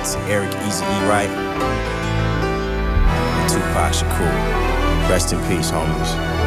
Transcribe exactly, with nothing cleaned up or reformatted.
to Eric Easy E. Wright and Tupac Shakur. Rest in peace, homies.